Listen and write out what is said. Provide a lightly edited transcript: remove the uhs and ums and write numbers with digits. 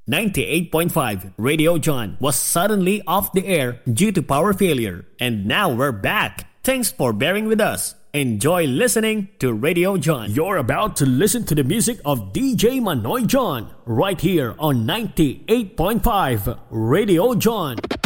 98.5 Radio John was suddenly off the air due to power failure, and now we're back. Thanks for bearing with us. Enjoy listening to Radio John. You're about to listen to the music of DJ Manoy John right here on 98.5 Radio John.